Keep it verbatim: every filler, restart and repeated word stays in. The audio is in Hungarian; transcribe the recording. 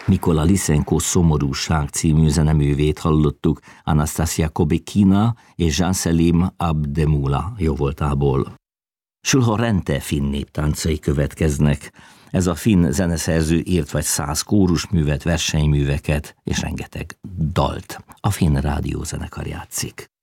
Mikola Lysenko Szomorúság című zeneművét hallottuk Anastasia Kobekina és Jean-Selim Abdemula jóvoltából. Sulho Rente finn néptáncai következnek. Ez a finn zeneszerző írt vagy száz kórusművet, versenyműveket és rengeteg dalt. A Finn Rádiózenekar játszik.